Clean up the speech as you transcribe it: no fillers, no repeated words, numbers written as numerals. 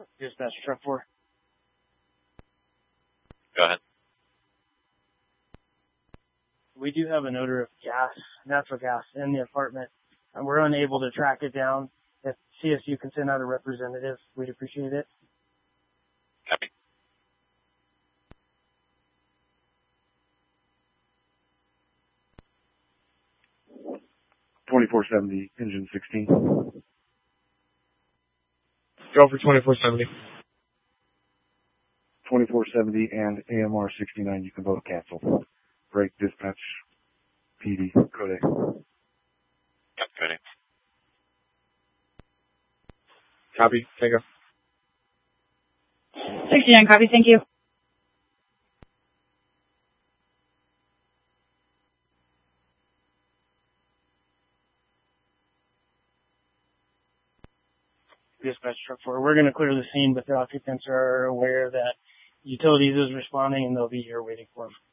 Dispatch truck 4. Go ahead. We do have an odor of natural gas in the apartment, and we're unable to track it down. If CSU can send out a representative, we'd appreciate it. Copy. .2470, engine 16. Go for 2470. 2470 and AMR 69, you can both cancel. Break dispatch, PD, Code. Yep, Cody. Copy. Take her. 69, copy. Thank you. Dispatch truck 4. We're going to clear the scene, but the occupants are aware that utilities is responding, and they'll be here waiting for them.